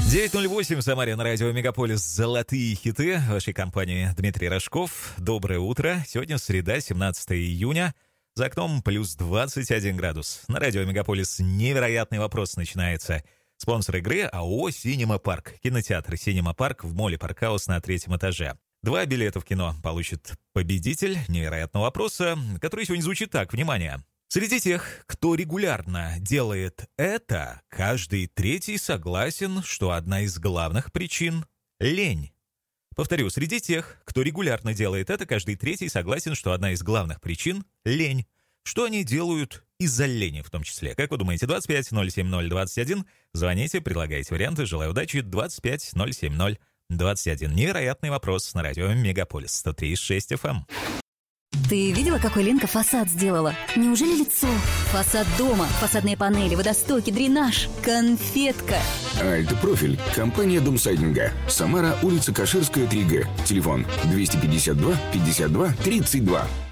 9:08 в Самаре на радио Мегаполис. Золотые хиты вашей компании. Дмитрий Рожков. Доброе утро. Сегодня среда, 17 июня. За окном плюс 21 градус. На радио Мегаполис невероятный вопрос начинается. Спонсор игры АО «Синема Парк». Кинотеатр «Синема Парк» в моле «Паркхаус» на 3-м этаже. 2 билета в кино получит победитель невероятного вопроса, который сегодня звучит так. Внимание! Среди тех, кто регулярно делает это, каждый третий согласен, что одна из главных причин – лень. Повторю, среди тех, кто регулярно делает это, каждый третий согласен, что одна из главных причин – лень. Что они делают из-за лени в том числе? Как вы думаете, 25-070-21? Звоните, предлагайте варианты. Желаю удачи. 25-070-21. Невероятный вопрос на радио Мегаполис 103,6 FM. Ты видела, какой Ленка фасад сделала? Неужели лицо? Фасад дома, фасадные панели, водостоки, дренаж, конфетка. Альт-профиль. Компания Домсайдинга. Самара, улица Каширская, 3Г. Телефон 252 52 32.